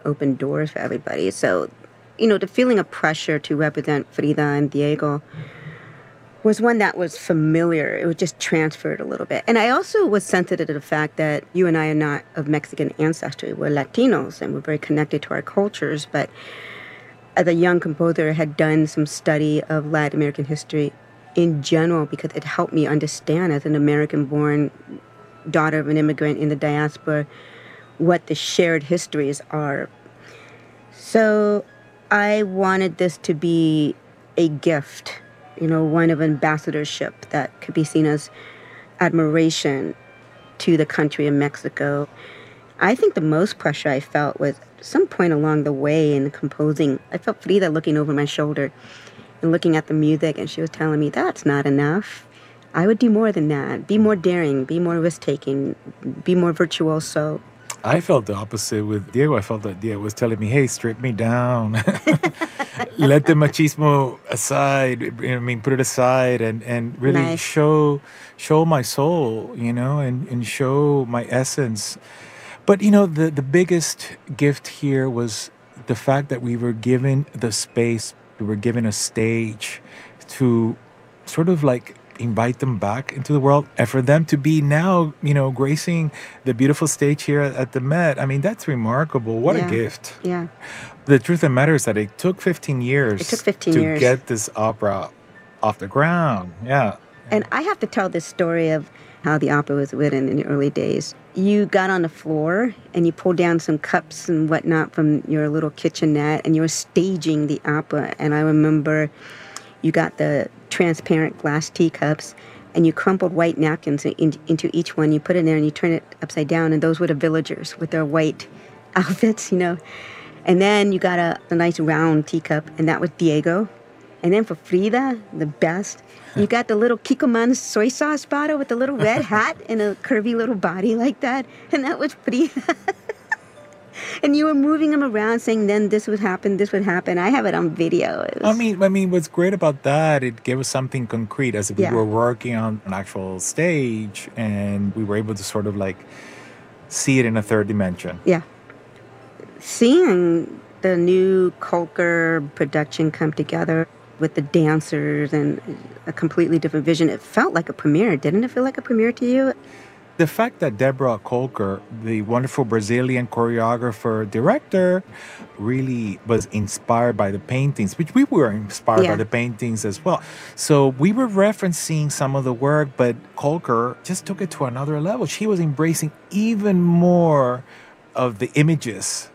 open doors for everybody. So, the feeling of pressure to represent Frida and Diego was one that was familiar. It was just transferred a little bit. And I also was sensitive to the fact that you and I are not of Mexican ancestry. We're Latinos and we're very connected to our cultures. But as a young composer, I had done some study of Latin American history in general because it helped me understand as an American-born daughter of an immigrant in the diaspora what the shared histories are. So I wanted this to be a gift, one of ambassadorship that could be seen as admiration to the country of Mexico. I think the most pressure I felt was some point along the way in composing. I felt Frida looking over my shoulder and looking at the music, and she was telling me, that's not enough. I would do more than that. Be more daring, be more risk-taking, be more virtuoso. I felt the opposite with Diego. I felt that Diego was telling me, hey, strip me down. Let the machismo aside. Put it aside and really Nice. show my soul, and show my essence. But, the biggest gift here was the fact that we were given the space, we were given a stage to sort of like invite them back into the world and for them to be now, gracing the beautiful stage here at the Met. I mean, that's remarkable. What a gift. Yeah. The truth of the matter is that it took 15 years It took 15 to years. get this opera off the ground. Yeah. And I have to tell this story of how the opera was written in the early days. You got on the floor and you pulled down some cups and whatnot from your little kitchenette and you were staging the opera. And I remember you got the transparent glass teacups and you crumpled white napkins into each one. You put it in there and you turn it upside down, and those were the villagers with their white outfits, And then you got a nice round teacup, and that was Diego. And then for Frida, the best, you got the little Kikkoman soy sauce bottle with the little red hat and a curvy little body like that, and that was Frida. And you were moving them around saying, then this would happen, this would happen. I have it on video. I mean, what's great about that, it gave us something concrete as if we were working on an actual stage and we were able to sort of like see it in a third dimension. Yeah. Seeing the new Kolker production come together with the dancers and a completely different vision, it felt like a premiere. Didn't it feel like a premiere to you? The fact that Deborah Kolker, the wonderful Brazilian choreographer, director, really was inspired by the paintings, which we were inspired by the paintings as well. So we were referencing some of the work, but Kolker just took it to another level. She was embracing even more of the images.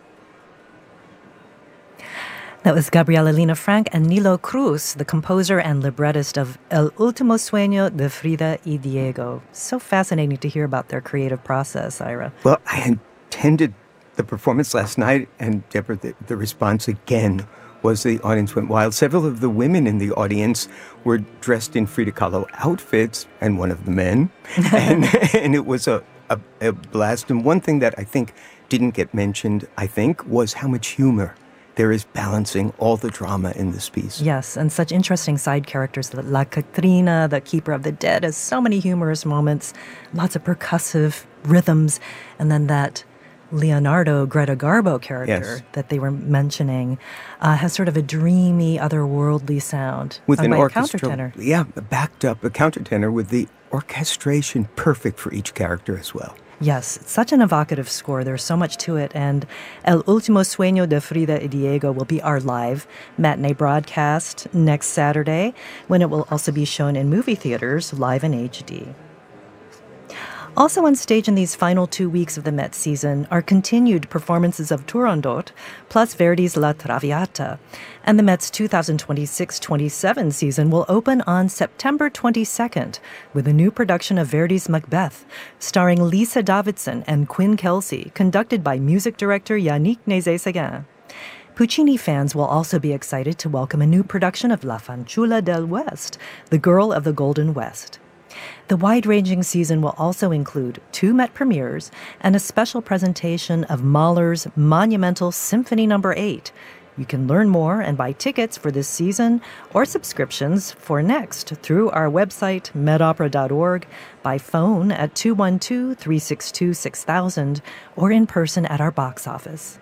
That was Gabriela Lina Frank and Nilo Cruz, the composer and librettist of El Último Sueño de Frida y Diego. So fascinating to hear about their creative process, Ira. Well, I attended the performance last night, and Deborah, the response again was the audience went wild. Several of the women in the audience were dressed in Frida Kahlo outfits, and one of the men. and it was a blast. And one thing that I think didn't get mentioned, was how much humor there is balancing all the drama in this piece. Yes, and such interesting side characters. La Catrina, the Keeper of the Dead, has so many humorous moments, lots of percussive rhythms, and then that Leonardo Greta Garbo character that they were mentioning has sort of a dreamy, otherworldly sound. With an orchestral countertenor. Yeah, backed up a countertenor with the orchestration perfect for each character as well. Yes, it's such an evocative score. There's so much to it. And El Último Sueño de Frida y Diego will be our live matinee broadcast next Saturday, when it will also be shown in movie theaters live in HD. Also on stage in these final 2 weeks of the Met season are continued performances of Turandot, plus Verdi's La Traviata. And the Met's 2026-27 season will open on September 22nd with a new production of Verdi's Macbeth, starring Lisa Davidson and Quinn Kelsey, conducted by music director Yannick Nézet-Séguin. Puccini fans will also be excited to welcome a new production of La Fanciulla del West, The Girl of the Golden West. The wide-ranging season will also include 2 Met premieres and a special presentation of Mahler's monumental Symphony No. 8. You can learn more and buy tickets for this season or subscriptions for next through our website, medopera.org, by phone at 212-362-6000, or in person at our box office.